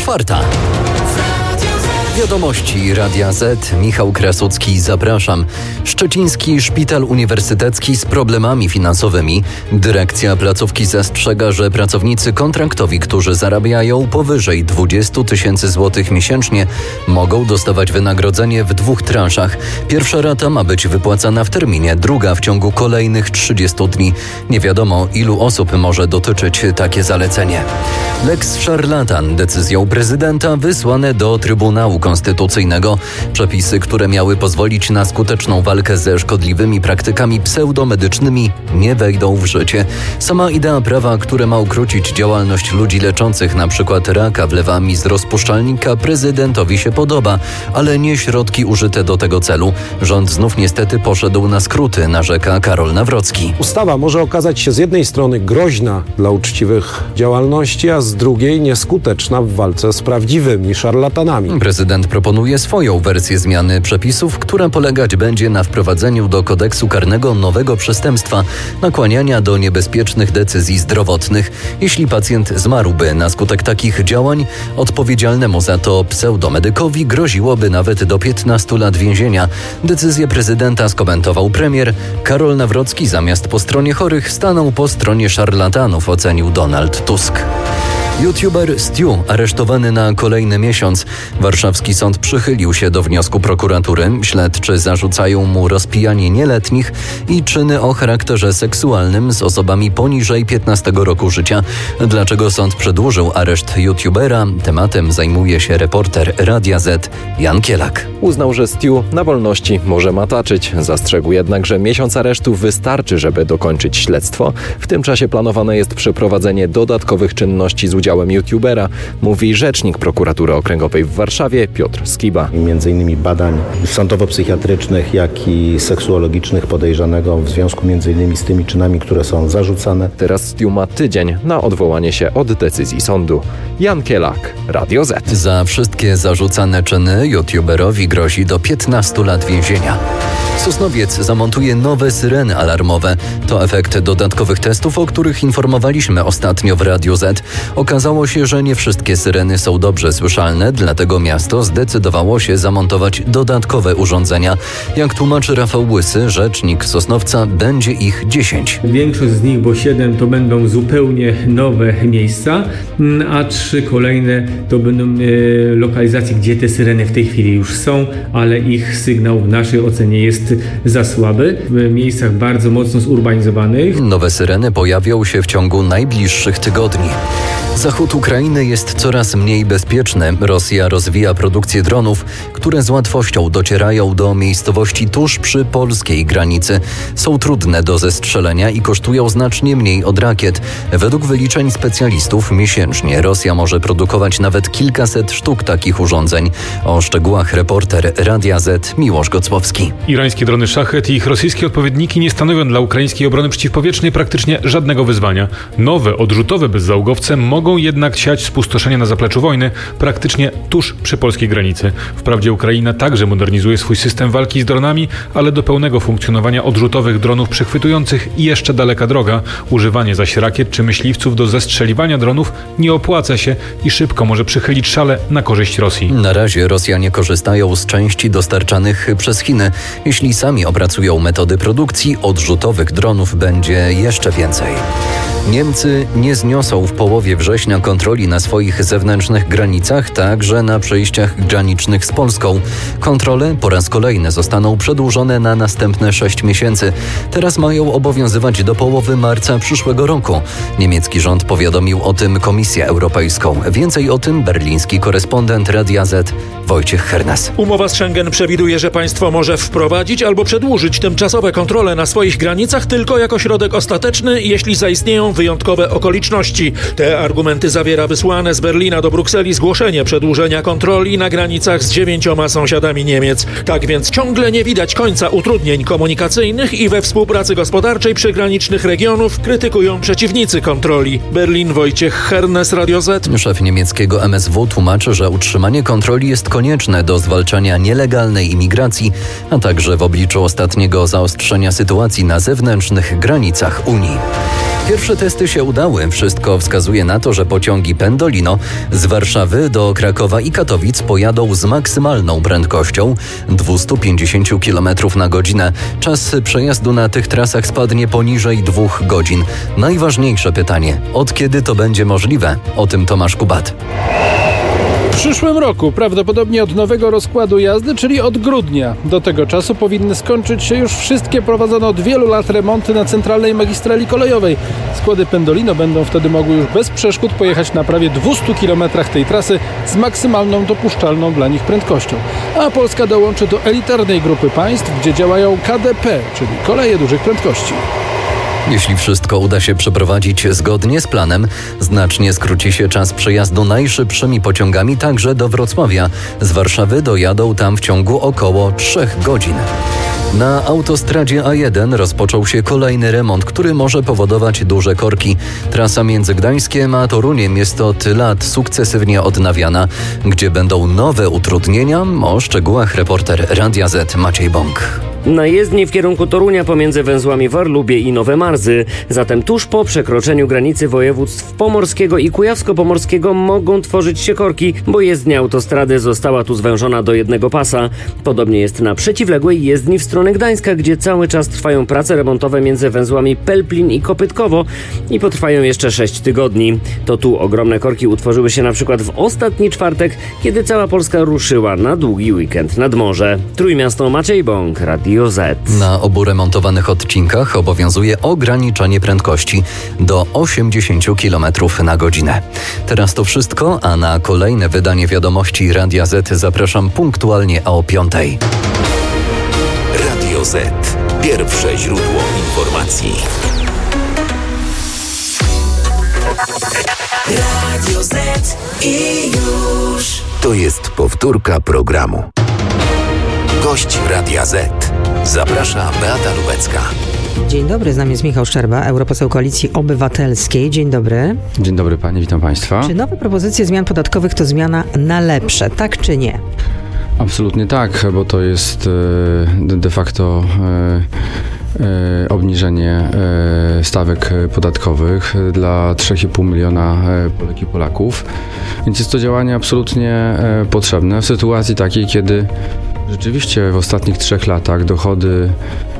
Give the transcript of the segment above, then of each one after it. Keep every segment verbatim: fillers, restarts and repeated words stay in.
czwarta. Wiadomości Radia Z. Michał Krasucki, zapraszam. Szczeciński Szpital Uniwersytecki z problemami finansowymi. Dyrekcja placówki zastrzega, że pracownicy kontraktowi, którzy zarabiają powyżej dwadzieścia tysięcy złotych miesięcznie, mogą dostawać wynagrodzenie w dwóch transzach. Pierwsza rata ma być wypłacana w terminie, druga w ciągu kolejnych trzydziestu dni. Nie wiadomo, ilu osób może dotyczyć takie zalecenie. Lex szarlatan. Decyzją prezydenta wysłane do Trybunału Konstytucyjnego. Przepisy, które miały pozwolić na skuteczną walkę ze szkodliwymi praktykami pseudomedycznymi, nie wejdą w życie. Sama idea prawa, które ma ukrócić działalność ludzi leczących np. raka wlewami z rozpuszczalnika, prezydentowi się podoba, ale nie środki użyte do tego celu. Rząd znów niestety poszedł na skróty, narzeka Karol Nawrocki. Ustawa może okazać się z jednej strony groźna dla uczciwych działalności, a z drugiej nieskuteczna w walce z prawdziwymi szarlatanami. Prezydent proponuje swoją wersję zmiany przepisów, która polegać będzie na wprowadzeniu do kodeksu karnego nowego przestępstwa nakłaniania do niebezpiecznych decyzji zdrowotnych. Jeśli pacjent zmarłby na skutek takich działań, odpowiedzialnemu za to pseudomedykowi groziłoby nawet do piętnastu lat więzienia. Decyzję prezydenta skomentował premier. Karol Nawrocki zamiast po stronie chorych stanął po stronie szarlatanów, ocenił Donald Tusk. YouTuber Stu aresztowany na kolejny miesiąc. Warszawski sąd przychylił się do wniosku prokuratury. Śledczy zarzucają mu rozpijanie nieletnich i czyny o charakterze seksualnym z osobami poniżej piętnastego roku życia. Dlaczego sąd przedłużył areszt YouTubera? Tematem zajmuje się reporter Radia Z Jan Kielak. Uznał, że Stu na wolności może mataczyć. Zastrzegł jednak, że miesiąc aresztu wystarczy, żeby dokończyć śledztwo. W tym czasie planowane jest przeprowadzenie dodatkowych czynności z udziałem YouTubera, mówi rzecznik prokuratury okręgowej w Warszawie Piotr Skiba. Między innymi badań sądowo-psychiatrycznych, jak i seksuologicznych podejrzanego w związku między innymi z tymi czynami, które są zarzucane. Teraz Stu ma tydzień na odwołanie się od decyzji sądu. Jan Kielak, Radio Z. Za wszystkie zarzucane czyny YouTuberowi grozi do piętnastu lat więzienia. Sosnowiec zamontuje nowe syreny alarmowe. To efekt dodatkowych testów, o których informowaliśmy ostatnio w Radiu Z. Okazało się, że nie wszystkie syreny są dobrze słyszalne, dlatego miasto zdecydowało się zamontować dodatkowe urządzenia. Jak tłumaczy Rafał Łysy, rzecznik Sosnowca, będzie ich dziesięć. Większość z nich, bo siedem, to będą zupełnie nowe miejsca, a trzy kolejne to będą e, lokalizacje, gdzie te syreny w tej chwili już są, ale ich sygnał w naszej ocenie jest za słaby. W miejscach bardzo mocno zurbanizowanych. Nowe syreny pojawią się w ciągu najbliższych tygodni. Zachód Ukrainy jest coraz mniej bezpieczny. Rosja rozwija produkcję dronów, które z łatwością docierają do miejscowości tuż przy polskiej granicy. Są trudne do zestrzelenia i kosztują znacznie mniej od rakiet. Według wyliczeń specjalistów miesięcznie Rosja może produkować nawet kilkaset sztuk takich urządzeń. O szczegółach reporter Radia Z Miłosz Gocłowski. Irańskie drony Szachet i ich rosyjskie odpowiedniki nie stanowią dla ukraińskiej obrony przeciwpowietrznej praktycznie żadnego wyzwania. Nowe, odrzutowe bezzałogowce mogą jednak siać spustoszenie na zapleczu wojny praktycznie tuż przy polskiej granicy. Wprawdzie Ukraina także modernizuje swój system walki z dronami, ale do pełnego funkcjonowania odrzutowych dronów przechwytujących jeszcze daleka droga. Używanie zaś rakiet czy myśliwców do zestrzeliwania dronów nie opłaca się i szybko może przychylić szale na korzyść Rosji. Na razie Rosjanie korzystają z części dostarczanych przez Chiny. Jeśli sami opracują metody produkcji, odrzutowych dronów będzie jeszcze więcej. Niemcy nie zniosą w połowie września kontroli na swoich zewnętrznych granicach, także na przejściach granicznych z Polską. Kontrole po raz kolejny zostaną przedłużone na następne sześć miesięcy. Teraz mają obowiązywać do połowy marca przyszłego roku. Niemiecki rząd powiadomił o tym Komisję Europejską. Więcej o tym berliński korespondent Radia Z Wojciech Hernes. Umowa z Schengen przewiduje, że państwo może wprowadzić albo przedłużyć tymczasowe kontrole na swoich granicach tylko jako środek ostateczny, jeśli zaistnieją wyjątkowe okoliczności. Te argumenty zawiera wysłane z Berlina do Brukseli zgłoszenie przedłużenia kontroli na granicach z dziewięcioma sąsiadami Niemiec. Tak więc ciągle nie widać końca utrudnień komunikacyjnych i we współpracy gospodarczej przygranicznych regionów krytykują przeciwnicy kontroli. Berlin, Wojciech Hernes, Radio Z. Szef niemieckiego M S W tłumaczy, że utrzymanie kontroli jest konieczne do zwalczania nielegalnej imigracji, a także w obliczu ostatniego zaostrzenia sytuacji na zewnętrznych granicach Unii. Pierwsze testy się udały. Wszystko wskazuje na to, że pociągi Pendolino z Warszawy do Krakowa i Katowic pojadą z maksymalną prędkością dwieście pięćdziesiąt kilometrów na godzinę. Czas przejazdu na tych trasach spadnie poniżej dwóch godzin. Najważniejsze pytanie, od kiedy to będzie możliwe? O tym Tomasz Kubat. W przyszłym roku, prawdopodobnie od nowego rozkładu jazdy, czyli od grudnia. Do tego czasu powinny skończyć się już wszystkie prowadzone od wielu lat remonty na centralnej magistrali kolejowej. Składy Pendolino będą wtedy mogły już bez przeszkód pojechać na prawie dwustu kilometrach tej trasy z maksymalną dopuszczalną dla nich prędkością. A Polska dołączy do elitarnej grupy państw, gdzie działają K D P, czyli koleje dużych prędkości. Jeśli wszystko uda się przeprowadzić zgodnie z planem, znacznie skróci się czas przejazdu najszybszymi pociągami także do Wrocławia. Z Warszawy dojadą tam w ciągu około trzech godzin. Na autostradzie A jeden rozpoczął się kolejny remont, który może powodować duże korki. Trasa między Gdańskiem a Toruniem jest od lat sukcesywnie odnawiana. Gdzie będą nowe utrudnienia? O szczegółach reporter Radia Z Maciej Bąk. Na jezdni w kierunku Torunia pomiędzy węzłami Warlubie i Nowe Marzy. Zatem tuż po przekroczeniu granicy województw pomorskiego i kujawsko-pomorskiego mogą tworzyć się korki, bo jezdnia autostrady została tu zwężona do jednego pasa. Podobnie jest na przeciwległej jezdni w stronę Gdańska, gdzie cały czas trwają prace remontowe między węzłami Pelplin i Kopytkowo i potrwają jeszcze sześć tygodni. To tu ogromne korki utworzyły się na przykład w ostatni czwartek, kiedy cała Polska ruszyła na długi weekend nad morze. Trójmiasto, Maciej Bąk, Radio Z. Na obu remontowanych odcinkach obowiązuje ograniczanie prędkości do osiemdziesiąt kilometrów na godzinę. Teraz to wszystko, a na kolejne wydanie wiadomości Radia Z zapraszam punktualnie o piątej. Radio Z. Pierwsze źródło informacji. Radio Z i już. To jest powtórka programu. Gość Radia Z. Zaprasza Beata Lubecka. Dzień dobry, z nami jest Michał Szczerba, europoseł Koalicji Obywatelskiej. Dzień dobry. Dzień dobry pani, witam państwa. Czy nowe propozycje zmian podatkowych to zmiana na lepsze, tak czy nie? Absolutnie tak, bo to jest de facto obniżenie stawek podatkowych dla trzy i pół miliona Polek i Polaków. Więc jest to działanie absolutnie potrzebne w sytuacji takiej, kiedy rzeczywiście w ostatnich trzech latach dochody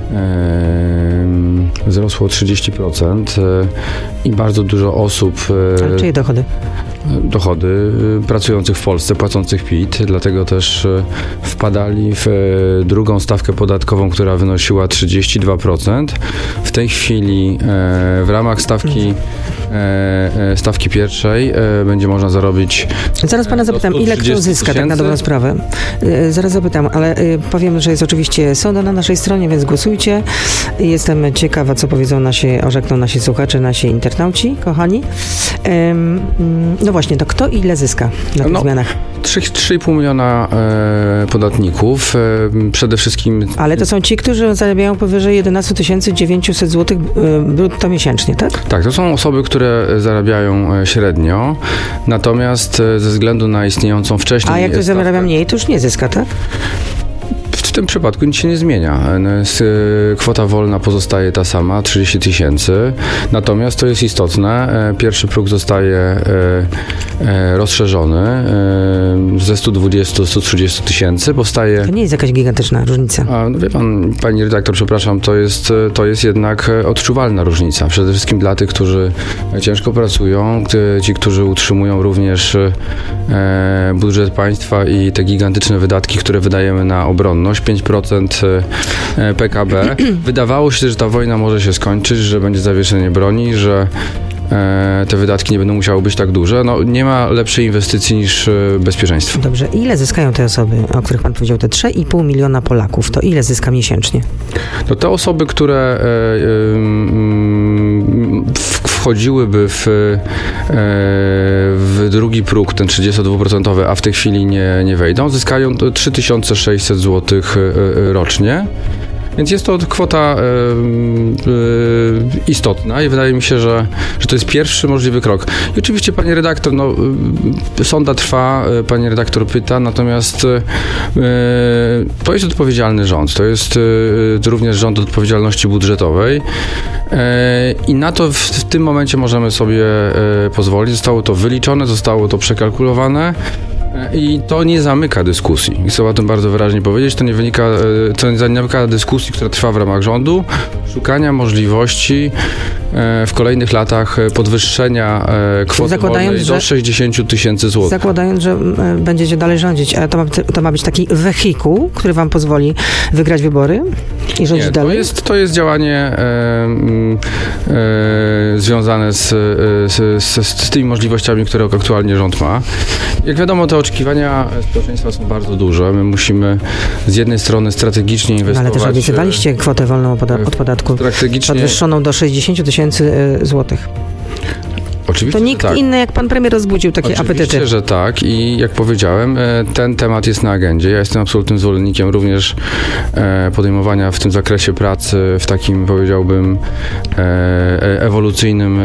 e, wzrosło o trzydzieści procent e, i bardzo dużo osób... E, Ale czyje dochody? Dochody pracujących w Polsce, płacących P I T, dlatego też wpadali w drugą stawkę podatkową, która wynosiła trzydzieści dwa procent. W tej chwili w ramach stawki, stawki pierwszej będzie można zarobić... Zaraz pana zapytam, ile kto zyska, tak na dobrą sprawę. Zaraz zapytam, ale powiem, że jest oczywiście sonda na naszej stronie, więc głosujcie. Jestem ciekawa, co powiedzą nasi, orzekną nasi słuchacze, nasi internauci, kochani. No właśnie, to kto ile zyska na tych no, zmianach? trzy i pół miliona e, podatników. E, przede wszystkim... Ale to są ci, którzy zarabiają powyżej jedenaście tysięcy dziewięćset złotych e, brutto miesięcznie, tak? Tak, to są osoby, które zarabiają średnio, natomiast e, ze względu na istniejącą wcześniej... A jak ktoś zarabia mniej, to już nie zyska, tak? W tym przypadku nic się nie zmienia. Kwota wolna pozostaje ta sama, trzydzieści tysięcy. Natomiast to jest istotne. Pierwszy próg zostaje rozszerzony ze stu dwudziestu do stu trzydziestu tysięcy. Powstaje... To nie jest jakaś gigantyczna różnica. A, no wie pan, pani redaktor, przepraszam, to jest, to jest jednak odczuwalna różnica. Przede wszystkim dla tych, którzy ciężko pracują, ci, którzy utrzymują również budżet państwa i te gigantyczne wydatki, które wydajemy na obronność. pięć procent P K B. Wydawało się, że ta wojna może się skończyć, że będzie zawieszenie broni, że te wydatki nie będą musiały być tak duże. No, nie ma lepszej inwestycji niż bezpieczeństwo. Dobrze. Ile zyskają te osoby, o których pan powiedział, te trzy i pół miliona Polaków? To ile zyska miesięcznie? No, te osoby, które wchodziłyby w, w drugi próg, ten trzydziestodwuprocentowy, a w tej chwili nie, nie wejdą, zyskają trzy tysiące sześćset złotych rocznie. Więc jest to kwota e, e, istotna i wydaje mi się, że, że to jest pierwszy możliwy krok. I oczywiście, panie redaktor, no, sonda trwa, pani redaktor pyta, natomiast e, to jest odpowiedzialny rząd, to jest e, również rząd odpowiedzialności budżetowej e, i na to w, w tym momencie możemy sobie e, pozwolić. Zostało to wyliczone, zostało to przekalkulowane. I to nie zamyka dyskusji. I chcę o tym bardzo wyraźnie powiedzieć. To nie wynika, to nie zamyka dyskusji, która trwa w ramach rządu, szukania możliwości w kolejnych latach podwyższenia kwoty wolnej do sześćdziesiąt tysięcy złotych. Zakładając, że będziecie dalej rządzić, ale to ma, to ma być taki wehikuł, który wam pozwoli wygrać wybory i rządzić nie, dalej? To jest, to jest działanie e, e, związane z, z, z, z tymi możliwościami, które aktualnie rząd ma. Jak wiadomo, te oczekiwania społeczeństwa są bardzo duże. My musimy z jednej strony strategicznie inwestować... No, ale też obiecywaliście kwotę wolną od podatku podwyższoną do sześćdziesiąt tysięcy złotych. Oczywiście, to nikt tak. inny jak pan premier rozbudził takie Oczywiście, apetyty. Oczywiście, że tak i jak powiedziałem, ten temat jest na agendzie. Ja jestem absolutnym zwolennikiem również podejmowania w tym zakresie pracy w takim, powiedziałbym, ewolucyjnym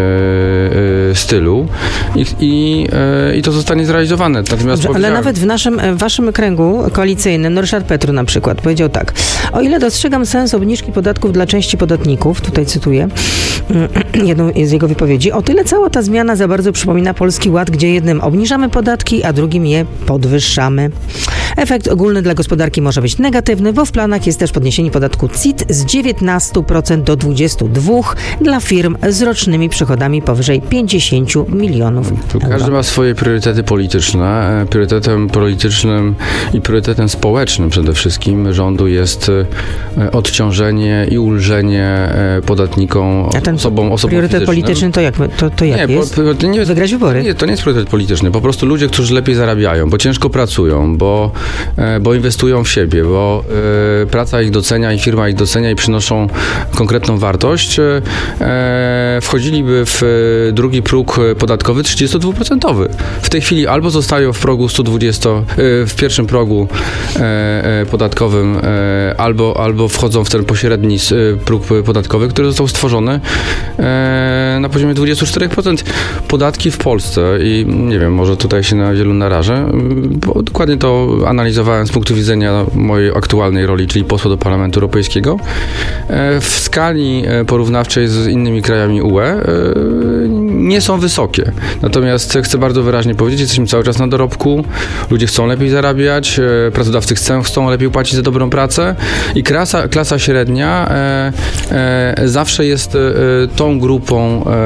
stylu i, i, i to zostanie zrealizowane. Natomiast Dobrze, ale nawet w naszym, w waszym kręgu koalicyjnym, no Ryszard Petru na przykład powiedział tak: o ile dostrzegam sens obniżki podatków dla części podatników, tutaj cytuję jedną z jego wypowiedzi, o tyle cała ta zmiana za bardzo przypomina Polski Ład, gdzie jednym obniżamy podatki, a drugim je podwyższamy. Efekt ogólny dla gospodarki może być negatywny, bo w planach jest też podniesienie podatku C I T z dziewiętnaście procent do dwadzieścia dwa procent dla firm z rocznymi przychodami powyżej pięćdziesiąt milionów euro. Każdy ma swoje priorytety polityczne. Priorytetem politycznym i priorytetem społecznym przede wszystkim rządu jest odciążenie i ulżenie podatnikom, a ten osobom, osobom priorytet fizycznym. polityczny to jak, to, to jak nie, jest? Po, to nie, Wygrać wybory? Nie, to nie jest priorytet polityczny. Po prostu ludzie, którzy lepiej zarabiają, bo ciężko pracują, bo, bo inwestują w siebie, bo e, praca ich docenia i firma ich docenia i przynoszą konkretną wartość, e, wchodziliby w drugi próg podatkowy trzydziestodwuprocentowy. W tej chwili albo zostają w progu sto dwadzieścia, e, w pierwszym progu e, podatkowym, e, albo, albo wchodzą w ten pośredni próg podatkowy, który został stworzony e, na poziomie dwadzieścia cztery procent. Podatki w Polsce i nie wiem, może tutaj się na wielu narażę, bo dokładnie to analizowałem z punktu widzenia mojej aktualnej roli, czyli posła do Parlamentu Europejskiego. W skali porównawczej z innymi krajami U E nie są wysokie. Natomiast chcę bardzo wyraźnie powiedzieć, jesteśmy cały czas na dorobku, ludzie chcą lepiej zarabiać, pracodawcy chcą, chcą lepiej płacić za dobrą pracę i klasa, klasa średnia e, e, zawsze jest e, tą grupą e,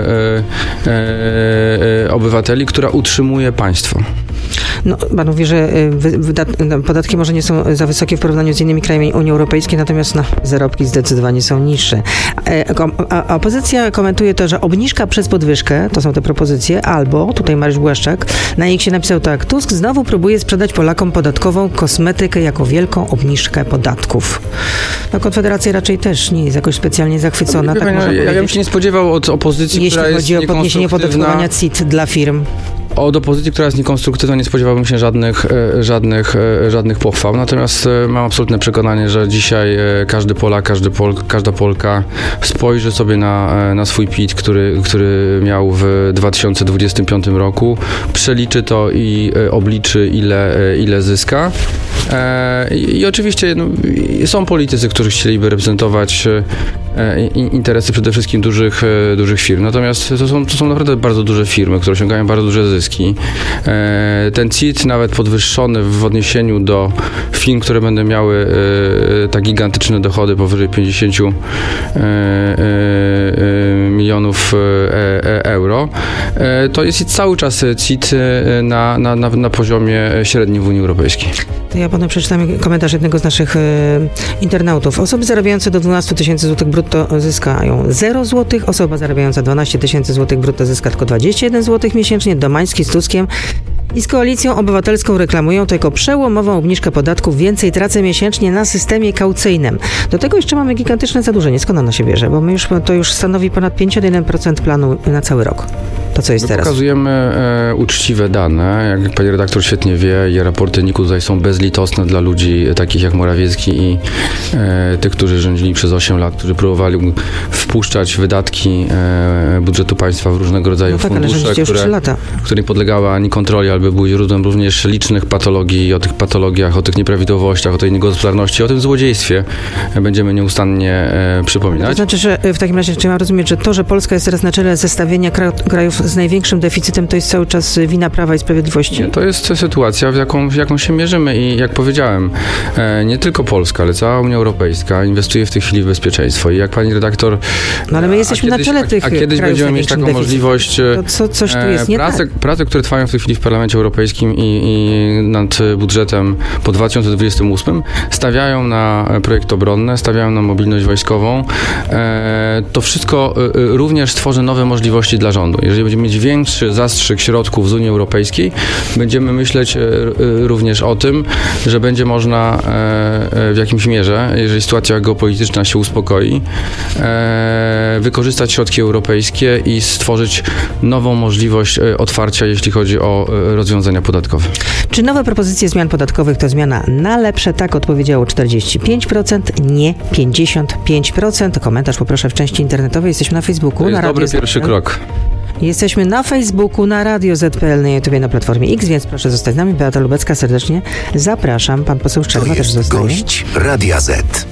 e, e, obywateli, która utrzymuje państwo. No, pan mówi, że podatki może nie są za wysokie w porównaniu z innymi krajami Unii Europejskiej, natomiast no, zarobki zdecydowanie są niższe. A opozycja komentuje to, że obniżka przez podwyżkę, to są te propozycje, albo, tutaj Mariusz Błaszczak, na X napisał tak: Tusk znowu próbuje sprzedać Polakom podatkową kosmetykę jako wielką obniżkę podatków. No, Konfederacja raczej też nie jest jakoś specjalnie zachwycona. Tak ja, ja bym się nie spodziewał od opozycji, jeśli która chodzi jest o podniesienie podatkowania C I T dla firm. Od opozycji, która jest niekonstruktywna, nie spodziewałbym się żadnych, żadnych, żadnych pochwał. Natomiast mam absolutne przekonanie, że dzisiaj każdy Polak, każdy Pol, każda Polka spojrzy sobie na, na swój P I T, który, który miał w dwa tysiące dwudziestym piątym roku, przeliczy to i obliczy, ile, ile zyska. I, i oczywiście no, są politycy, którzy chcieliby reprezentować interesy przede wszystkim dużych, dużych firm. Natomiast to są, to są naprawdę bardzo duże firmy, które osiągają bardzo duże zyski. Ten C I T nawet podwyższony w odniesieniu do firm, które będą miały tak gigantyczne dochody powyżej pięćdziesiąt milionów euro, to jest cały czas C I T na, na, na, na poziomie średnim w Unii Europejskiej. To ja potem przeczytam komentarz jednego z naszych e, internautów. Osoby zarabiające do dwanaście tysięcy złotych brutto zyskają zero złotych, osoba zarabiająca dwanaście tysięcy złotych brutto zyska tylko dwadzieścia jeden złotych miesięcznie. Domański z Tuskiem i z Koalicją Obywatelską reklamują to jako przełomową obniżkę podatków, więcej tracę miesięcznie na systemie kaucyjnym. Do tego jeszcze mamy gigantyczne zadłużenie. Skąd ono się bierze? Bo my już, to już stanowi ponad pięćdziesiąt jeden procent planu na cały rok. to co jest My teraz? Pokazujemy e, uczciwe dane, jak pani redaktor świetnie wie, i raporty N I K-u tutaj są bezlitosne dla ludzi takich jak Morawiecki i e, tych, którzy rządzili przez osiem lat, którzy próbowali wpuszczać wydatki e, budżetu państwa w różnego rodzaju no tak, fundusze, ale które, lata. które nie podlegały ani kontroli, albo były źródłem również licznych patologii, o tych patologiach, o tych nieprawidłowościach, o tej niegospodarności, o tym złodziejstwie będziemy nieustannie e, przypominać. To znaczy, że w takim razie, czy mam rozumieć, że to, że Polska jest teraz na czele zestawienia krajów z największym deficytem, to jest cały czas wina Prawa i Sprawiedliwości? Nie, to jest sytuacja, w jaką, w jaką się mierzymy i jak powiedziałem, e, nie tylko Polska, ale cała Unia Europejska inwestuje w tej chwili w bezpieczeństwo i jak pani redaktor... No ale my jesteśmy kiedyś, na czele tych A, a kiedyś będziemy mieć taką deficytem. możliwość... To co, coś tu jest nie prace, tak. prace, które trwają w tej chwili w Parlamencie Europejskim i, i nad budżetem po dwa tysiące dwudziestym ósmym stawiają na projekt obronny, stawiają na mobilność wojskową. E, to wszystko e, również stworzy nowe możliwości dla rządu. Jeżeli będziemy mieć większy zastrzyk środków z Unii Europejskiej, będziemy myśleć e, e, również o tym, że będzie można e, w jakimś mierze, jeżeli sytuacja geopolityczna się uspokoi, e, wykorzystać środki europejskie i stworzyć nową możliwość e, otwarcia, jeśli chodzi o e, rozwiązania podatkowe. Czy nowe propozycje zmian podatkowych to zmiana na lepsze? Tak odpowiedziało czterdzieści pięć procent, nie pięćdziesiąt pięć procent. Komentarz poproszę w części internetowej. Jesteśmy na Facebooku. To jest na dobry pierwszy krok. Jesteśmy na Facebooku, na Radio Z P L, na YouTubie, na Platformie X, więc proszę zostać z nami. Beata Lubecka, serdecznie zapraszam. Pan poseł Szczerba też zostaje. Gość Radia Z.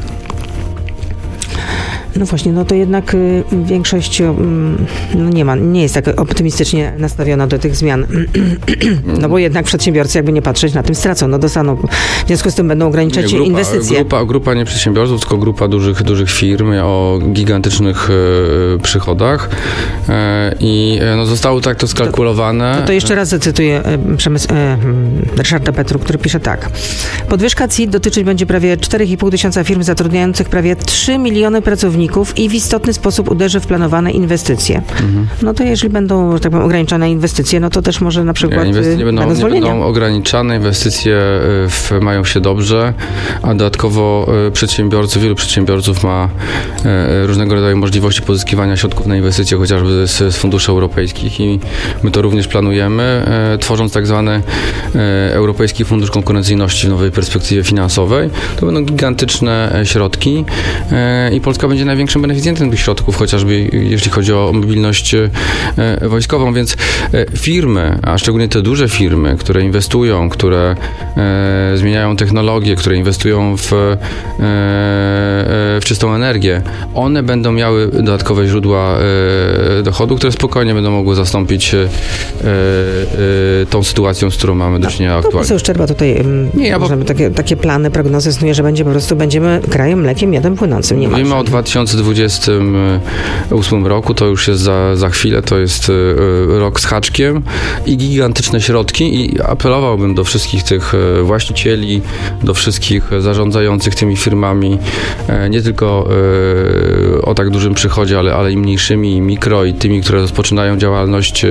No właśnie, no to jednak y, większość y, no nie ma, nie jest tak optymistycznie nastawiona do tych zmian. No bo jednak przedsiębiorcy, jakby nie patrzeć, na tym stracą. No dostaną, w związku z tym będą ograniczać nie, grupa, inwestycje. Grupa, grupa nie przedsiębiorców, tylko grupa dużych, dużych firm o gigantycznych e, przychodach e, i no, zostało tak to skalkulowane. To, to jeszcze raz zacytuję e, przemysł, e, Ryszarda Petru, który pisze tak. Podwyżka C I T dotyczyć będzie prawie cztery i pół tysiąca firm zatrudniających prawie trzy miliony pracowników i w istotny sposób uderzy w planowane inwestycje. Mhm. No to jeżeli będą, że tak powiem, ograniczone inwestycje, no to też może na przykład inwestycje nie będą, będą, nie będą ograniczane, inwestycje w, mają się dobrze, a dodatkowo przedsiębiorcy, wielu przedsiębiorców ma różnego rodzaju możliwości pozyskiwania środków na inwestycje, chociażby z, z funduszy europejskich i my to również planujemy, tworząc tak zwany Europejski Fundusz Konkurencyjności w nowej perspektywie finansowej. To będą gigantyczne środki i Polska będzie największym beneficjentem tych środków, chociażby jeśli chodzi o mobilność wojskową, więc firmy, a szczególnie te duże firmy, które inwestują, które e, zmieniają technologię, które inwestują w, e, w czystą energię, one będą miały dodatkowe źródła e, dochodu, które spokojnie będą mogły zastąpić e, e, tą sytuacją, z którą mamy do czynienia aktualnie. Poseł Szczerba tutaj nie, ja możemy bo... takie, takie plany, prognozy snuje, że będzie po prostu będziemy krajem mlekiem, miodem płynącym. Nie Mówimy o dwa tysiące dwudziestym ósmym roku, to już jest za, za chwilę, to jest rok z haczkiem i gigantyczne środki i apelowałbym do wszystkich tych właścicieli, do wszystkich zarządzających tymi firmami, nie tylko o tak dużym przychodzie, ale, ale i mniejszymi, i mikro, i tymi, które rozpoczynają działalność,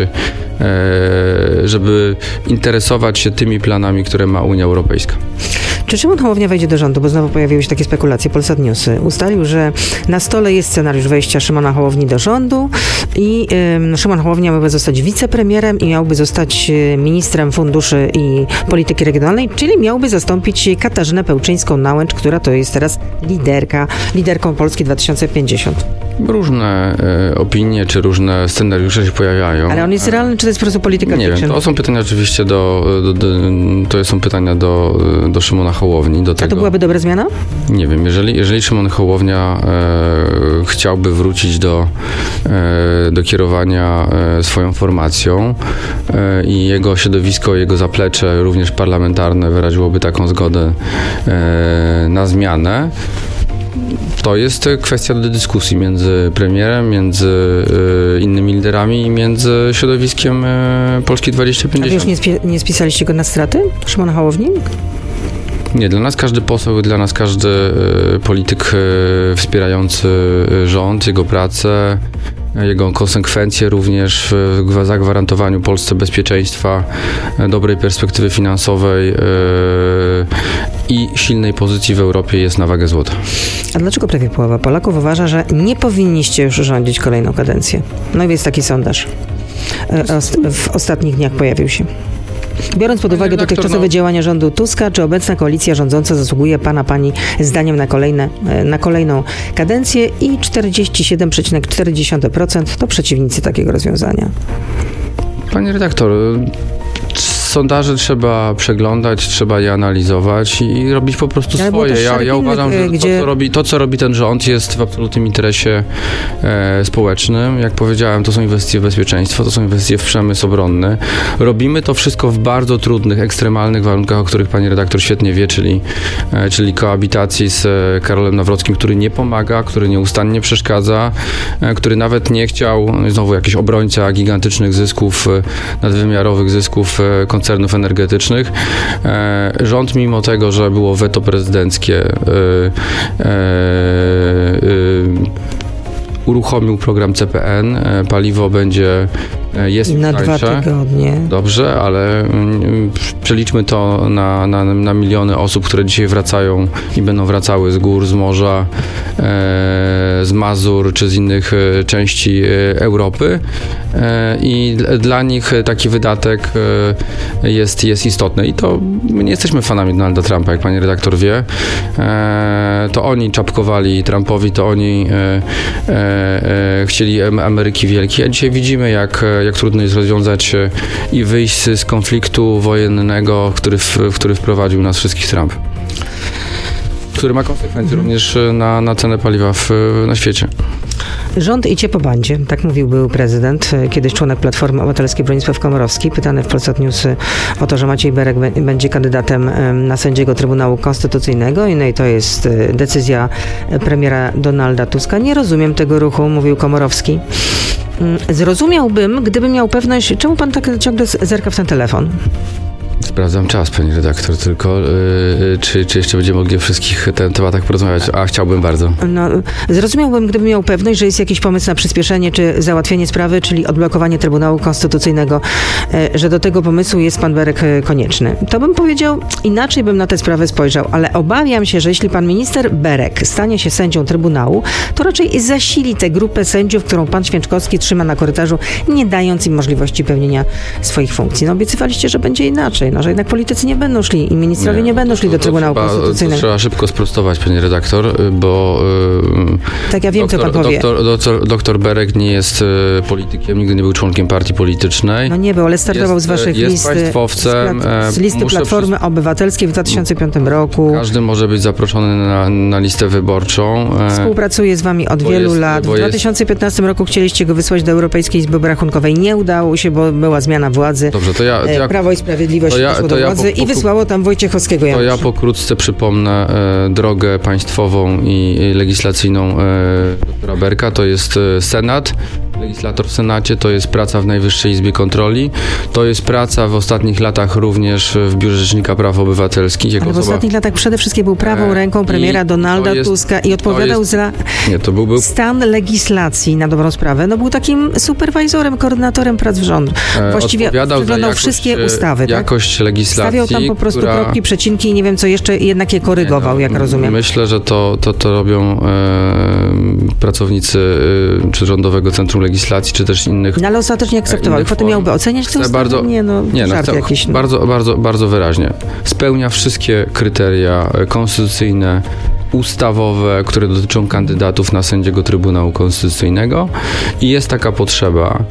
żeby interesować się tymi planami, które ma Unia Europejska. Czy Szymon Hołownia wejdzie do rządu? Bo znowu pojawiły się takie spekulacje. Polsat News ustalił, że na stole jest scenariusz wejścia Szymona Hołowni do rządu i y, Szymon Hołownia miałby zostać wicepremierem i miałby zostać ministrem funduszy i polityki regionalnej, czyli miałby zastąpić Katarzynę Pełczyńską-Nałęcz, która to jest teraz liderka, liderką Polski dwa tysiące pięćdziesiąt. Różne e, opinie, czy różne scenariusze się pojawiają. Ale on jest realny, czy to jest po prostu polityka Nie fiction? wiem, to są pytania oczywiście do, do, do to są pytania do, do Szymona Hołowni. Do tego. A to byłaby dobra zmiana? Nie wiem, jeżeli, jeżeli Szymon Hołownia e, chciałby wrócić do, e, do kierowania e, swoją formacją e, i jego środowisko, jego zaplecze, również parlamentarne, wyraziłoby taką zgodę e, na zmianę, to jest kwestia do dyskusji między premierem, między y, innymi liderami i między środowiskiem y, Polski dwadzieścia pięćdziesiąt. A wy już nie, spi- nie spisaliście go na straty? Szymona Hołowni? Nie, dla nas każdy poseł, dla nas każdy y, polityk y, wspierający y, rząd, jego pracę, jego konsekwencje również w zagwarantowaniu Polsce bezpieczeństwa, dobrej perspektywy finansowej yy, i silnej pozycji w Europie jest na wagę złota. A dlaczego prawie połowa Polaków uważa, że nie powinniście już rządzić kolejną kadencję? No i jest taki sondaż. w ostatnich dniach pojawił się. Biorąc pod uwagę dotychczasowe działania rządu Tuska, czy obecna koalicja rządząca zasługuje pana, pani zdaniem na, kolejne, na kolejną kadencję i czterdzieści siedem przecinek cztery procent to przeciwnicy takiego rozwiązania. Panie redaktor, sondaże trzeba przeglądać, trzeba je analizować i robić po prostu Ale swoje. Ja, ja uważam, że gdzie... to, co robi, to, co robi ten rząd, jest w absolutnym interesie e, społecznym. Jak powiedziałem, to są inwestycje w bezpieczeństwo, to są inwestycje w przemysł obronny. Robimy to wszystko w bardzo trudnych, ekstremalnych warunkach, o których pani redaktor świetnie wie, czyli, e, czyli koabitacji z Karolem Nawrockim, który nie pomaga, który nieustannie przeszkadza, e, który nawet nie chciał, znowu jakiś obrońca gigantycznych zysków, e, nadwymiarowych zysków e, koncernów energetycznych. E, rząd, mimo tego, że było weto prezydenckie, e, e, e, uruchomił program C P N. E, paliwo będzie jest na tańsze. dwa tygodnie. Dobrze, ale mm, przeliczmy to na, na, na miliony osób, które dzisiaj wracają i będą wracały z gór, z morza, e, z Mazur czy z innych e, części e, Europy. E, I dla nich taki wydatek e, jest, jest istotny. I to my nie jesteśmy fanami Donalda Trumpa, jak pani redaktor wie. E, to oni czapkowali Trumpowi, to oni e, e, e, chcieli Ameryki Wielkiej, a dzisiaj widzimy, jak jak trudno jest rozwiązać i wyjść z konfliktu wojennego, który, w, który wprowadził nas wszystkich Trump. Który ma konsekwencje również na, na cenę paliwa w, na świecie. Rząd idzie po bandzie, tak mówił był prezydent, kiedyś członek Platformy Obywatelskiej Bronisław Komorowski, pytany w Polsat News o to, że Maciej Berek będzie kandydatem na sędziego Trybunału Konstytucyjnego. No i to jest decyzja premiera Donalda Tuska. Nie rozumiem tego ruchu, mówił Komorowski. Zrozumiałbym, gdybym miał pewność, czemu pan tak ciągle zerka w ten telefon? Sprawdzam czas, pani redaktor, tylko yy, czy, czy jeszcze będziemy mogli o wszystkich ten tematach porozmawiać, a chciałbym bardzo. No, zrozumiałbym, gdybym miał pewność, że jest jakiś pomysł na przyspieszenie czy załatwienie sprawy, czyli odblokowanie Trybunału Konstytucyjnego, yy, że do tego pomysłu jest pan Berek yy, konieczny. To bym powiedział, inaczej bym na tę sprawę spojrzał, ale obawiam się, że jeśli pan minister Berek stanie się sędzią Trybunału, to raczej zasili tę grupę sędziów, którą pan Święczkowski trzyma na korytarzu, nie dając im możliwości pełnienia swoich funkcji. No obiecywaliście, że będzie inaczej. No, że jednak politycy nie będą szli i ministrowie nie, nie będą szli to, to, do Trybunału trzeba, Konstytucyjnego. To trzeba szybko sprostować, panie redaktor, bo tak, ja wiem, doktor, co pan powie. Doktor, doktor, doktor Berek nie jest politykiem, nigdy nie był członkiem partii politycznej. No nie był, ale startował jest, z waszych jest listy, państwowcem. Z, z listy Platformy przy... Obywatelskiej w dwa tysiące piątym roku. Każdy może być zaproszony na, na listę wyborczą. Współpracuje z wami od wielu jest, lat. W dwa tysiące piętnastym jest... roku chcieliście go wysłać do Europejskiej Izby Obrachunkowej. Nie udało się, bo była zmiana władzy. Dobrze, to ja... To ja Prawo i Sprawiedliwość to ja, poszło to do ja władzy po, po, i wysłało tam Wojciechowskiego Janusza. To ja pokrótce przypomnę e, drogę państwową i, i legislacyjną e, doktora Berka. To jest e, Senat, legislator w Senacie, to jest praca w Najwyższej Izbie Kontroli, to jest praca w ostatnich latach również w Biurze Rzecznika Praw Obywatelskich. Ale w osoba... ostatnich latach przede wszystkim był prawą ręką premiera Donalda jest, Tuska i odpowiadał jest, za nie, to był, był... stan legislacji na dobrą sprawę. No był takim superwajzorem, koordynatorem prac w rządu. Właściwie przeglądał wszystkie ustawy. Jakość tak? legislacji. Stawiał tam po prostu która... kropki, przecinki i nie wiem co jeszcze, jednak je korygował, nie, no, jak rozumiem. Myślę, że to, to, to robią e, pracownicy e, czy Rządowego Centrum Legislacji, czy też innych. No ale ostatecznie akceptował. Potem miałby oceniać tę ustawę? Bardzo, nie, no, nie, no, chcę, jakiś, no. bardzo, bardzo, bardzo wyraźnie. Spełnia wszystkie kryteria konstytucyjne, ustawowe, które dotyczą kandydatów na sędziego Trybunału Konstytucyjnego i jest taka potrzeba,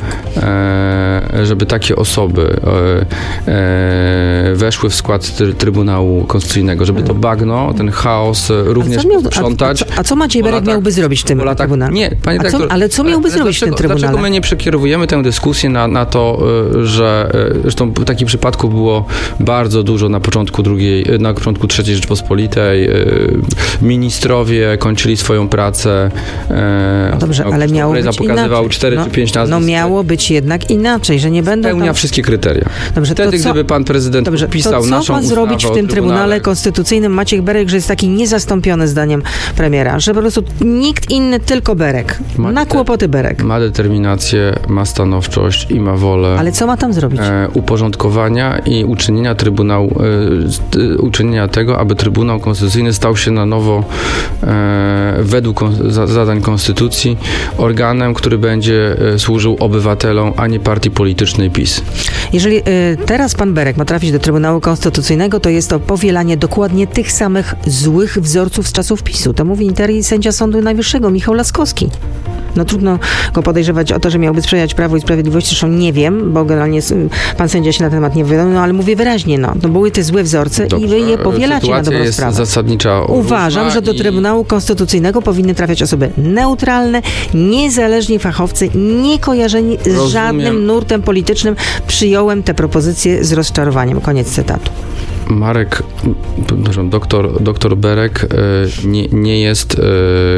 e, żeby takie osoby e, e, weszły w skład Trybunału Konstytucyjnego, żeby to bagno, ten chaos również posprzątać. A, a, a co Maciej Berek miałby zrobić w tym latach, Trybunale? Nie, panie a co, dyrektor, ale co miałby ale zrobić dlaczego, w tym Trybunale? Dlaczego my nie przekierowujemy tę dyskusję na, na to, że zresztą takich przypadków było bardzo dużo na początku drugiej, na początku trzeciej Rzeczpospolitej. Ministrowie kończyli swoją pracę. No dobrze, ale miało być pokazywał cztery no, czy pięć nazwisk. No miało być jednak inaczej, że nie będą Spełnia tam... wszystkie kryteria. Dobrze, Wtedy, to co... gdyby pan prezydent Dobrze, że pisał to, co naszą ma zrobić w tym Trybunale Konstytucyjnym Maciek Berek, że jest taki niezastąpiony zdaniem premiera, że po prostu nikt inny, tylko Berek. Ma na kłopoty Berek. Ma determinację, ma stanowczość i ma wolę. Ale co ma tam zrobić? E, uporządkowania i uczynienia Trybunału, e, uczynienia tego, aby Trybunał Konstytucyjny stał się na nowo e, według kon, za, zadań Konstytucji organem, który będzie e, służył obywatelom, a nie partii politycznej PiS. Jeżeli y, teraz pan Berek ma trafić do Trybunału Konstytucyjnego, to jest to powielanie dokładnie tych samych złych wzorców z czasów PiSu. To mówi inter i sędzia Sądu Najwyższego Michał Laskowski. No trudno go podejrzewać o to, że miałby sprzyjać Prawu i Sprawiedliwości, zresztą nie wiem, bo generalnie pan sędzia się na ten temat nie wypowiadał, no ale mówię wyraźnie, no, no były te złe wzorce. Dobrze. I wy je powielacie na dobrą jest sprawę. Zasadnicza Uważam, że do Trybunału i... Konstytucyjnego powinny trafiać osoby neutralne, niezależni fachowcy, nie kojarzeni z Rozumiem. żadnym nurtem politycznym. Przyjąłem te propozycje z rozczarowaniem. Koniec cytatu. Marek, przepraszam, doktor, doktor Berek e, nie, nie jest e,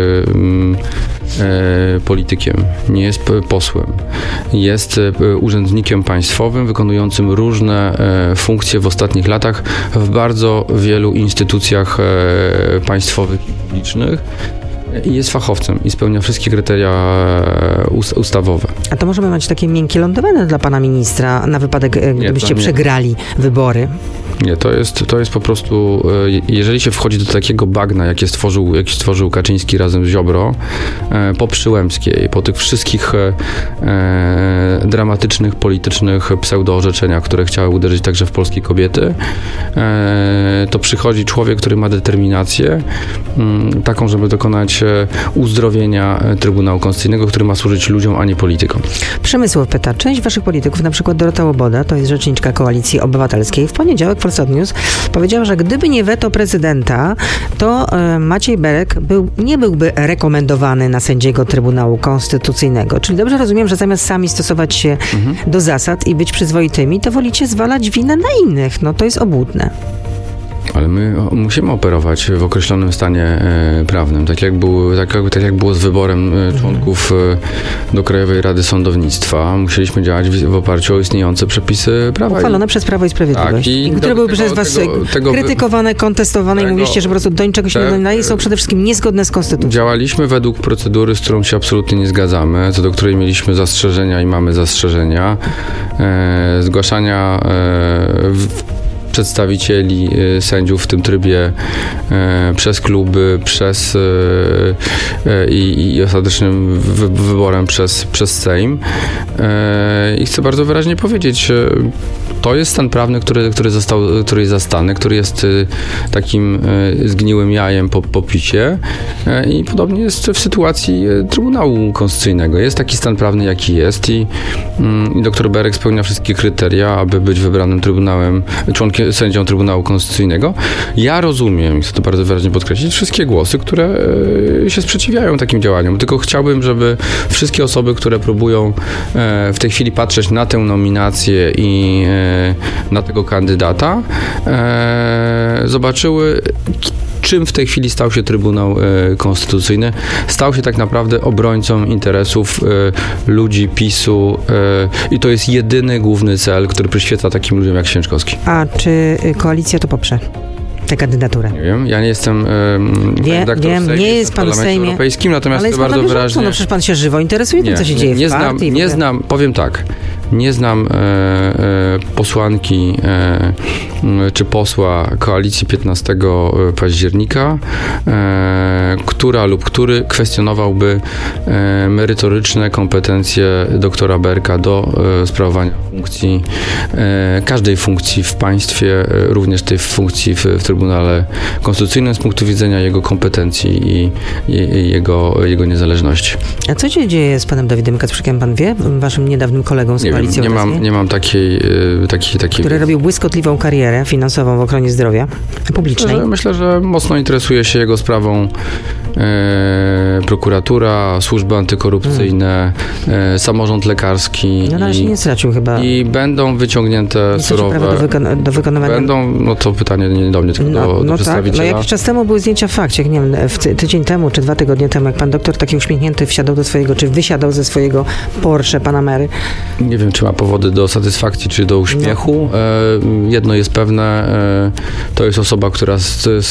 e, politykiem, nie jest posłem. Jest e, urzędnikiem państwowym wykonującym różne e, funkcje w ostatnich latach w bardzo wielu instytucjach e, państwowych i publicznych. I jest fachowcem i spełnia wszystkie kryteria ustawowe. A to możemy mieć takie miękkie lądowanie dla pana ministra na wypadek, gdybyście nie, przegrali wybory. Nie, to jest, to jest po prostu, jeżeli się wchodzi do takiego bagna, jakie stworzył, jak stworzył Kaczyński razem z Ziobro, po Przyłębskiej, po tych wszystkich e, dramatycznych, politycznych pseudoorzeczeniach, które chciały uderzyć także w polskie kobiety, e, to przychodzi człowiek, który ma determinację m, taką, żeby dokonać uzdrowienia Trybunału Konstytucyjnego, który ma służyć ludziom, a nie politykom. Przemysłow pyta, część waszych polityków, na przykład Dorota Łoboda, to jest rzeczniczka Koalicji Obywatelskiej, w poniedziałek w Polsat News powiedziała, że gdyby nie weto prezydenta, to e, Maciej Berek był, nie byłby rekomendowany na sędziego Trybunału Konstytucyjnego. Czyli dobrze rozumiem, że zamiast sami stosować się mhm. do zasad i być przyzwoitymi, to wolicie zwalać winę na innych. No to jest obłudne. Ale my musimy operować w określonym stanie e, prawnym, tak jak, był, tak, jak, tak jak było z wyborem e, członków e, do Krajowej Rady Sądownictwa. Musieliśmy działać w, w oparciu o istniejące przepisy prawa. Uchwalone i, przez Prawo i Sprawiedliwość. Tak, i które były przez was tego, tego, krytykowane, kontestowane tego, i mówiliście, że po prostu do niczego się te, nie nadaje, są przede wszystkim niezgodne z konstytucją. Działaliśmy według procedury, z którą się absolutnie nie zgadzamy, co do której mieliśmy zastrzeżenia i mamy zastrzeżenia. E, zgłaszania e, w, przedstawicieli y, sędziów w tym trybie y, przez kluby, przez y, y, i ostatecznym wy, wyborem przez, przez Sejm. Y, I chcę bardzo wyraźnie powiedzieć, y, to jest stan prawny, który, który, został, który jest zastany, który jest y, takim y, zgniłym jajem po, po PiSie y, i podobnie jest w sytuacji y, Trybunału Konstytucyjnego. Jest taki stan prawny, jaki jest i, y, i doktor Berek spełnia wszystkie kryteria, aby być wybranym Trybunałem, członkiem sędzią Trybunału Konstytucyjnego. Ja rozumiem, chcę to bardzo wyraźnie podkreślić, wszystkie głosy, które e, się sprzeciwiają takim działaniom. Tylko chciałbym, żeby wszystkie osoby, które próbują e, w tej chwili patrzeć na tę nominację i e, na tego kandydata, e, zobaczyły, czym w tej chwili stał się Trybunał e, Konstytucyjny. Stał się tak naprawdę obrońcą interesów e, ludzi PiSu e, i to jest jedyny główny cel, który przyświeca takim ludziom jak Święczkowski. A czy koalicja to poprze? Tę kandydaturę. Nie wiem, ja nie jestem um, Wie, wiem, Sejmie, nie jest pan w Sejmie. Europejskim, natomiast ale bardzo wyraźnie... No przecież pan się żywo interesuje tym, co się nie, dzieje nie w znam, partii. Nie znam, powiem tak, nie znam e, e, posłanki e, czy posła koalicji piętnastego października, e, która lub który kwestionowałby e, merytoryczne kompetencje doktora Berka do e, sprawowania funkcji, e, każdej funkcji w państwie, e, również tej funkcji w, w Trybunale Konstytucyjnym z punktu widzenia jego kompetencji i, i, i jego, jego niezależności. A co się dzieje z panem Dawidem Kacprzykiem, pan wie? Waszym niedawnym kolegą z nie koalicji wiem, nie mam, nie mam takiej, takiej, takiej... Który robił błyskotliwą karierę finansową w ochronie zdrowia publicznej. Myślę, że, myślę, że mocno interesuje się jego sprawą e, prokuratura, służby antykorupcyjne, hmm. e, samorząd lekarski. No na razie nie stracił chyba. I będą wyciągnięte nie surowe... Do, wykon- do wykonywania... Będą, no to pytanie nie do mnie, tylko no, do, do no przedstawiciela. Tak. No jakiś czas temu były zdjęcia w Fakcie, nie wiem, w ty- tydzień temu, czy dwa tygodnie temu, jak pan doktor taki uśmiechnięty wsiadał do swojego, czy wysiadał ze swojego Porsche Panamery. Nie wiem, czy ma powody do satysfakcji, czy do uśmiechu. No. Jedno jest pewne, to jest osoba, która z, z,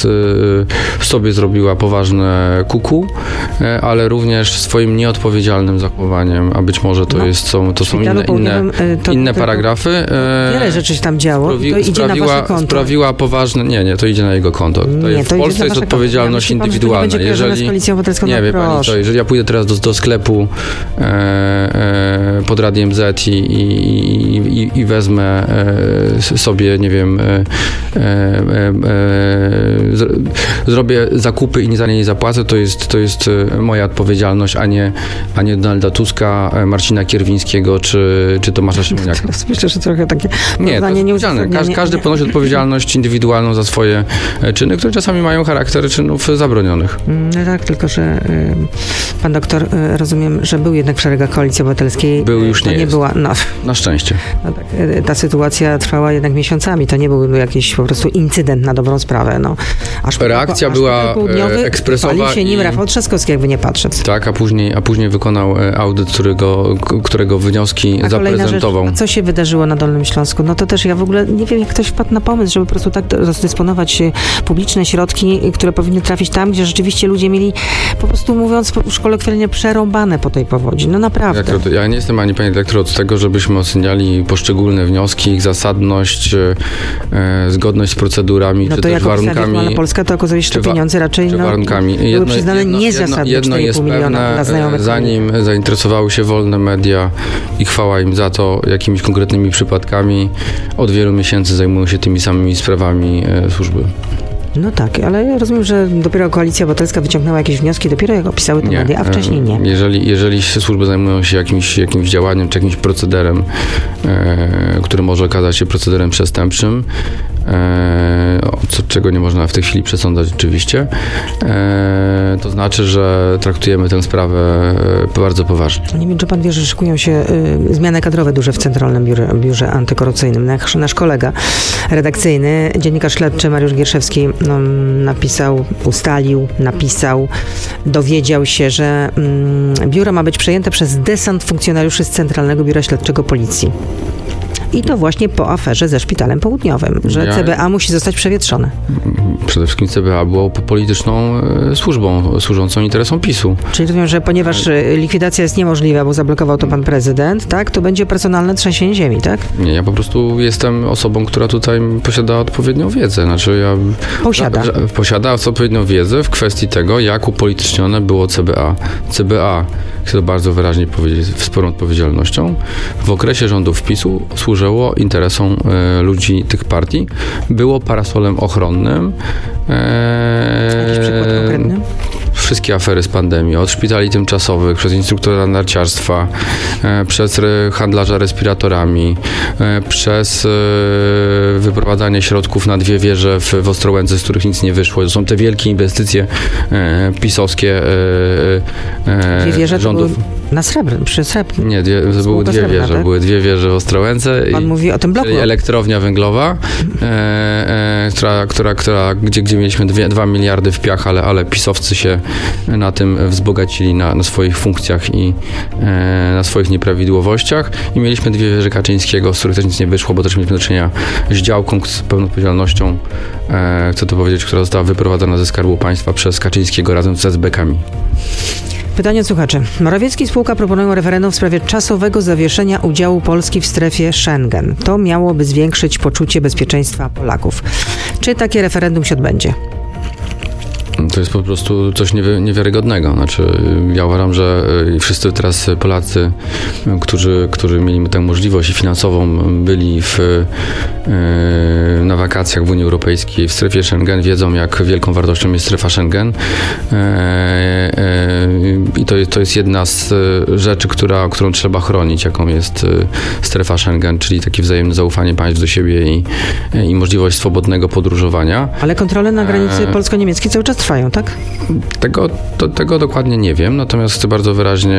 w sobie zrobiła poważne kuku, ale również swoim nieodpowiedzialnym zachowaniem, a być może to, no. jest, są, to są inne, inne, to, inne paragrafy. Wiele rzeczy się tam działo, sprawi, to idzie sprawiła, na wasze konto. Sprawiła poważne, nie, nie, to idzie na jego konto. To nie, jest, to w Polsce jest odpowiedzialność ja indywidualna. Pan, jeżeli, nie wie pani co, jeżeli ja pójdę teraz do, do sklepu e, e, pod Radiem Z i, i, i, i wezmę e, sobie, nie wiem, e, e, e, z, zrobię zakupy i nie za nie nie zapłacę, to jest, to jest moja odpowiedzialność, a nie, a nie Donalda Tuska, Marcina Kierwińskiego czy, czy Tomasza Siemoniaka. Teraz myślę, że trochę takie nie, to nie Każdy, każdy ponosi odpowiedzialność indywidualną za swoje czyny, które czasami mają charakter czynów zabronionych. No tak, tylko że y, pan doktor, y, rozumiem, że był jednak w szeregach Koalicji Obywatelskiej. Był, już to nie, nie jest. była, no, na szczęście. No tak, y, ta sytuacja trwała jednak miesiącami, to nie był jakiś po prostu incydent na dobrą sprawę. No. Aż Reakcja aż była ekspresowa. Chwalił się nim i... Rafał Trzaskowski, jakby nie patrzeć. Tak, a później, a później wykonał audyt, którego, którego wnioski a zaprezentował. Rzecz, a co się wydarzyło na Dolnym Śląsku? No to też ja w ogóle nie wiem, jak ktoś wpadł na pomysł, żeby po prostu tak rozdysponować publiczne środki, które powinny trafić tam, gdzie rzeczywiście ludzie mieli, po prostu mówiąc już kolokwialnie, przerąbane po tej powodzi. No naprawdę. Dyrektor, ja nie jestem ani pani dyrektor od tego, żebyśmy oceniali poszczególne wnioski, ich zasadność, e, zgodność z procedurami, no czy to też warunkami. No Polska to okazuje się, że pieniądze raczej no, warunkami. były jedno, przyznane jedno, niezasadne jedno, jedno jest pewne, zanim zainteresowały się wolne media i chwała im za to jakimiś konkretnymi przypadkami, od wielu miesięcy zajmują się tymi samymi sprawami e, służby. No tak, ale ja rozumiem, że dopiero Koalicja Obywatelska wyciągnęła jakieś wnioski, dopiero jak opisały te nie, media, a wcześniej nie. Jeżeli, jeżeli służby zajmują się jakimś, jakimś działaniem, czy jakimś procederem, e, który może okazać się procederem przestępczym, e, co, czego nie można w tej chwili przesądzać oczywiście, e, to znaczy, że traktujemy tę sprawę bardzo poważnie. Nie wiem, czy pan wie, że szykują się y, zmiany kadrowe duże w Centralnym Biurze, biurze Antykorupcyjnym. Nasz, nasz kolega redakcyjny, dziennikarz śledczy Mariusz Gierszewski no, napisał, ustalił, napisał, dowiedział się, że mm, biuro ma być przejęte przez desant funkcjonariuszy z Centralnego Biura Śledczego Policji. I to właśnie po aferze ze Szpitalem Południowym, że ja... C B A musi zostać przewietrzone. Przede wszystkim C B A było polityczną e, służbą, służącą interesom PiSu. Czyli rozumiem, że ponieważ likwidacja jest niemożliwa, bo zablokował to pan prezydent, tak, to będzie personalne trzęsienie ziemi, tak? Nie, ja po prostu jestem osobą, która tutaj posiada odpowiednią wiedzę. Znaczy ja... Posiada. Że, posiada odpowiednią wiedzę w kwestii tego, jak upolitycznione było C B A. C B A, chcę to bardzo wyraźnie powiedzieć, z sporą odpowiedzialnością, w okresie rządów PiSu służyło interesom e, ludzi tych partii. Było parasolem ochronnym. E, Jakiś przykład konkretny? Wszystkie afery z pandemii, od szpitali tymczasowych, przez instruktora narciarstwa, e, przez re, handlarza respiratorami, e, przez e, wyprowadzanie środków na dwie wieże w, w Ostrołęce, z których nic nie wyszło. To są te wielkie inwestycje e, pisowskie e, e, dwie wieże rządów. Na Srebrnym, przy Srebrnym. Nie, dwie, to były dwie Srebrna, wieże. Tak? Były dwie wieże w Ostrołęce. Pan i, mówi o tym bloku. Czyli elektrownia węglowa, e, e, która, która, która, gdzie, gdzie mieliśmy dwie, dwa miliardy w piach, ale, ale pisowcy się na tym wzbogacili na, na swoich funkcjach i e, na swoich nieprawidłowościach. I mieliśmy dwie wieże Kaczyńskiego, z których też nic nie wyszło, bo też mieliśmy do czynienia z działką z pełną odpowiedzialnością, e, chcę to powiedzieć, która została wyprowadzona ze Skarbu Państwa przez Kaczyńskiego razem z es be kami. Pytanie od słuchaczy. Morawiecki i spółka proponują referendum w sprawie czasowego zawieszenia udziału Polski w strefie Schengen. To miałoby zwiększyć poczucie bezpieczeństwa Polaków. Czy takie referendum się odbędzie? To jest po prostu coś niewi- niewiarygodnego. Znaczy, ja uważam, że wszyscy teraz Polacy, którzy, którzy mieli tę możliwość i finansową, byli w, yy, na wakacjach w Unii Europejskiej, w strefie Schengen, wiedzą, jak wielką wartością jest strefa Schengen. Yy, yy, I to, to jest jedna z rzeczy, która, którą trzeba chronić, jaką jest strefa Schengen, czyli takie wzajemne zaufanie państw do siebie i, i możliwość swobodnego podróżowania. Ale kontrole na granicy polsko-niemieckiej cały czas trwają, tak? Tego, to, tego dokładnie nie wiem, natomiast chcę bardzo wyraźnie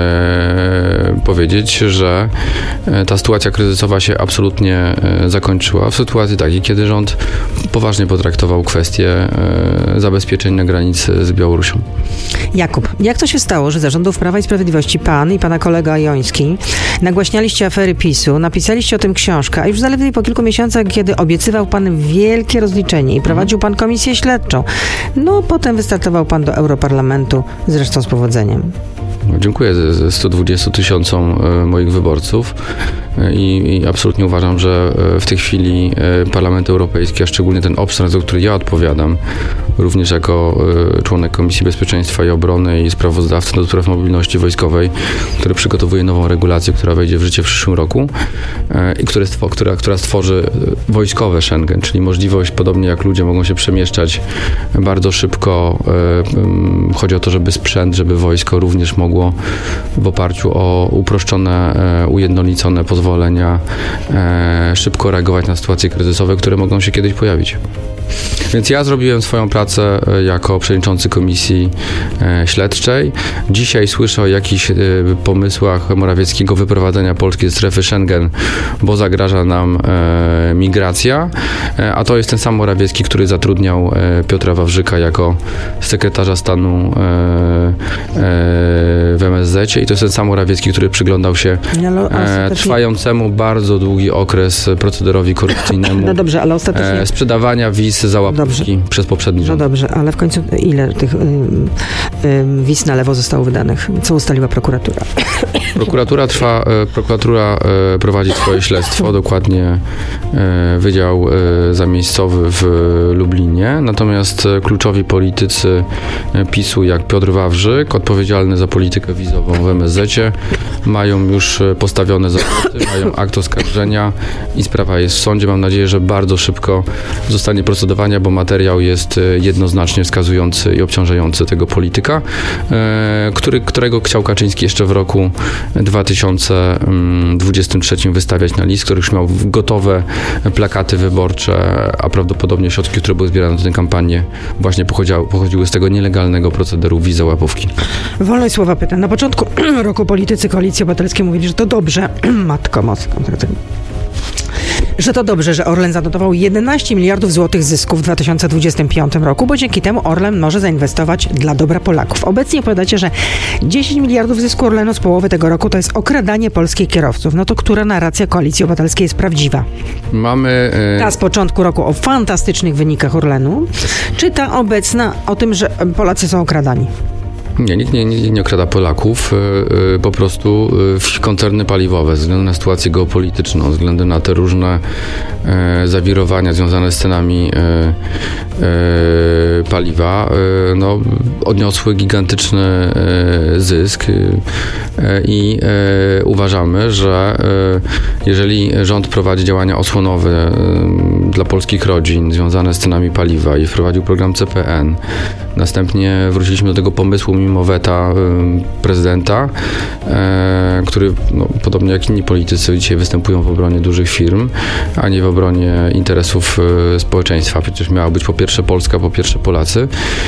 e, powiedzieć, że ta sytuacja kryzysowa się absolutnie e, zakończyła w sytuacji takiej, kiedy kiedy rząd poważnie potraktował kwestię zabezpieczeń na granicy z Białorusią. Jakub, jak to się stało, że za rządów Prawa i Sprawiedliwości pan i pana kolega Joński nagłaśnialiście afery PiSu, napisaliście o tym książkę, a już zaledwie po kilku miesiącach, kiedy obiecywał pan wielkie rozliczenie i prowadził pan komisję śledczą, no potem wystartował pan do Europarlamentu, zresztą z powodzeniem. Dziękuję ze stu dwudziestu tysiącom moich wyborców i, i absolutnie uważam, że w tej chwili Parlament Europejski, a szczególnie ten obszar, za który ja odpowiadam, również jako członek Komisji Bezpieczeństwa i Obrony i sprawozdawca do spraw mobilności wojskowej, który przygotowuje nową regulację, która wejdzie w życie w przyszłym roku i które, która, która stworzy wojskowe Schengen, czyli możliwość, podobnie jak ludzie mogą się przemieszczać bardzo szybko. Chodzi o to, żeby sprzęt, żeby wojsko również mogło w oparciu o uproszczone, ujednolicone pozwolenia szybko reagować na sytuacje kryzysowe, które mogą się kiedyś pojawić. Więc ja zrobiłem swoją pracę jako przewodniczący Komisji Śledczej. Dzisiaj słyszę o jakichś pomysłach Morawieckiego wyprowadzenia Polski ze strefy Schengen, bo zagraża nam migracja, a to jest ten sam Morawiecki, który zatrudniał Piotra Wawrzyka jako sekretarza stanu w M S Z i to jest ten sam Morawiecki, który przyglądał się trwającemu bardzo długi okres procederowi korupcyjnemu no dobrze, ale ostatecznie... sprzedawania wiz za łapówki przez poprzedni rząd. No dobrze, ale w końcu ile tych y, y, wiz na lewo zostało wydanych? Co ustaliła prokuratura? Prokuratura trwa, prokuratura prowadzi swoje śledztwo, dokładnie Wydział Zamiejscowy w Lublinie, natomiast kluczowi politycy PiSu, jak Piotr Wawrzyk, odpowiedzialny za politykę wizową w M S Z-cie, mają już postawione zarzuty, mają akt oskarżenia i sprawa jest w sądzie. Mam nadzieję, że bardzo szybko zostanie procedowania, bo materiał jest jednoznacznie wskazujący i obciążający tego polityka, który, którego chciał Kaczyński jeszcze w roku dwa tysiące dwudziestym trzecim wystawiać na list, który już miał gotowe plakaty wyborcze, a prawdopodobnie środki, które były zbierane na tę kampanię, właśnie pochodziły, pochodziły z tego nielegalnego procederu wizy łapówki. Wolność słowa pyta. Na początku roku politycy Koalicji Obywatelskiej mówili, że to dobrze. Matko Moska. Że to dobrze, że Orlen zanotował jedenaście miliardów złotych zysku w dwa tysiące dwudziestym piątym roku, bo dzięki temu Orlen może zainwestować dla dobra Polaków. Obecnie powiadacie, że dziesięć miliardów zysku Orlenu z połowy tego roku to jest okradanie polskich kierowców. No to która narracja Koalicji Obywatelskiej jest prawdziwa? Mamy... Yy... Ta z początku roku o fantastycznych wynikach Orlenu, czy ta obecna o tym, że Polacy są okradani? Nie, nikt nie, nie, nie okrada Polaków, yy, po prostu yy, koncerny paliwowe, ze względu na sytuację geopolityczną, ze względu na te różne yy, zawirowania związane z cenami yy, yy, paliwa, yy, no, odniosły gigantyczny yy, zysk i yy, yy, uważamy, że yy, jeżeli rząd prowadzi działania osłonowe yy, dla polskich rodzin związane z cenami paliwa i wprowadził program C P N, następnie wróciliśmy do tego pomysłu mimo weta y, prezydenta, y, który no, podobnie jak inni politycy dzisiaj występują w obronie dużych firm, a nie w obronie interesów y, społeczeństwa. Przecież miała być po pierwsze Polska, po pierwsze Polacy.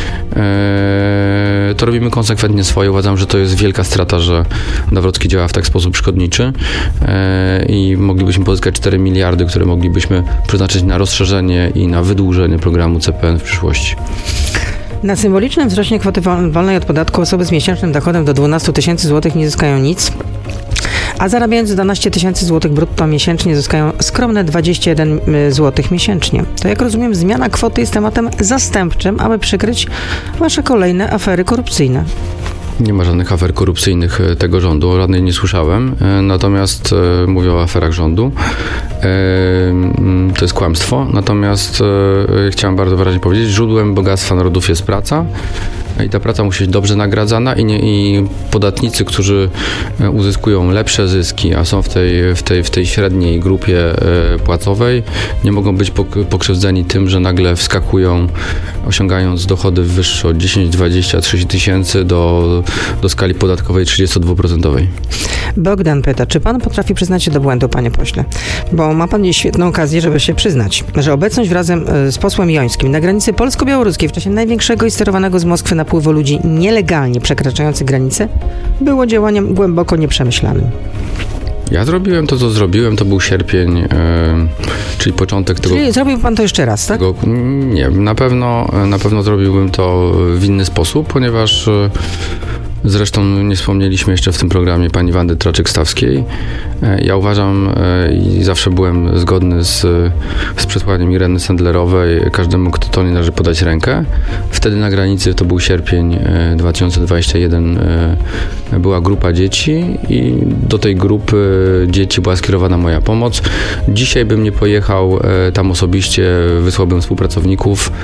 Y, to robimy konsekwentnie swoje. Uważam, że to jest wielka strata, że Nawrocki działa w tak sposób szkodniczy y, i moglibyśmy pozyskać cztery miliardy, które moglibyśmy przeznaczyć na rozszerzenie i na wydłużenie programu C P N w przyszłości. Na symbolicznym wzroście kwoty wolnej od podatku osoby z miesięcznym dochodem do dwanaście tysięcy złotych nie zyskają nic, a zarabiając dwanaście tysięcy złotych brutto miesięcznie zyskają skromne dwadzieścia jeden złotych miesięcznie. To jak rozumiem, zmiana kwoty jest tematem zastępczym, aby przykryć wasze kolejne afery korupcyjne. Nie ma żadnych afer korupcyjnych tego rządu, o żadnej nie słyszałem, natomiast e, mówię o aferach rządu. E, to jest kłamstwo, natomiast e, chciałem bardzo wyraźnie powiedzieć, źródłem bogactwa narodów jest praca. I ta praca musi być dobrze nagradzana i, nie, i podatnicy, którzy uzyskują lepsze zyski, a są w tej, w tej, w tej średniej grupie płacowej, nie mogą być pokrzywdzeni tym, że nagle wskakują, osiągając dochody wyższe od dziesięć, dwadzieścia, trzydzieści tysięcy do, do skali podatkowej trzydziestodwuprocentowej. Bogdan pyta, czy pan potrafi przyznać się do błędu, panie pośle? Bo ma pan świetną okazję, żeby się przyznać, że obecność razem z posłem Jońskim na granicy polsko-białoruskiej w czasie największego i sterowanego z Moskwy napływu ludzi nielegalnie przekraczających granicę było działaniem głęboko nieprzemyślanym. Ja zrobiłem to, co zrobiłem, to był sierpień, yy, czyli początek tego... Czyli zrobił pan to jeszcze raz, tak? Tego, nie, na pewno, na pewno zrobiłbym to w inny sposób, ponieważ yy, zresztą nie wspomnieliśmy jeszcze w tym programie pani Wandy Traczyk-Stawskiej. Ja uważam i zawsze byłem zgodny z, z przesłaniem Ireny Sendlerowej, każdemu, kto to nie należy podać rękę. Wtedy na granicy, to był sierpień dwa tysiące dwudziesty pierwszy, była grupa dzieci i do tej grupy dzieci była skierowana moja pomoc. Dzisiaj bym nie pojechał tam osobiście, wysłałbym współpracowników.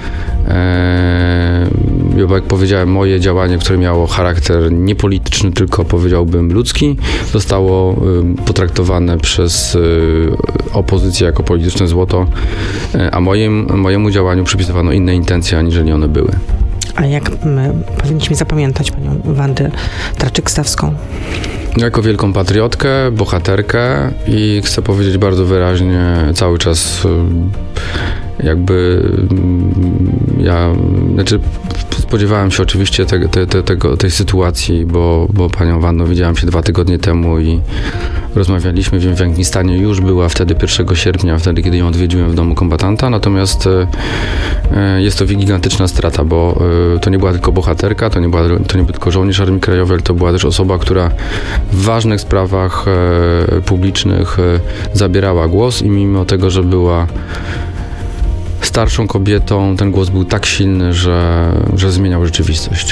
Jak powiedziałem, moje działanie, które miało charakter nie polityczny, tylko powiedziałbym ludzki, zostało potraktowane przez opozycję jako polityczne złoto, a moim, mojemu działaniu przypisywano inne intencje, aniżeli one były. A jak my powinniśmy zapamiętać panią Wandę Traczyk-Stawską? Jako wielką patriotkę, bohaterkę i chcę powiedzieć bardzo wyraźnie, cały czas jakby ja, znaczy spodziewałem się oczywiście te, te, te, tego, tej sytuacji, bo, bo panią Wanną widziałem się dwa tygodnie temu i rozmawialiśmy, wiem, w jakim stanie już była wtedy pierwszego sierpnia, wtedy kiedy ją odwiedziłem w domu kombatanta, natomiast e, jest to gigantyczna strata, bo e, to nie była tylko bohaterka, to nie, była, to nie był tylko żołnierz Armii Krajowej, ale to była też osoba, która w ważnych sprawach e, publicznych e, zabierała głos i mimo tego, że była starszą kobietą, ten głos był tak silny, że, że zmieniał rzeczywistość.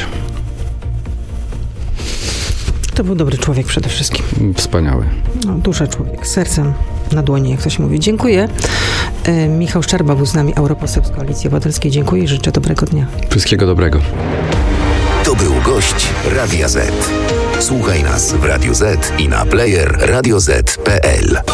To był dobry człowiek przede wszystkim. Wspaniały. No, dusza człowiek, sercem na dłoni, jak to się mówi. Dziękuję. E, Michał Szczerba był z nami, europoseł z Koalicji Obywatelskiej. Dziękuję i życzę dobrego dnia. Wszystkiego dobrego. To był gość Radia Z. Słuchaj nas w Radio Z i na player radio zet kropka pe el.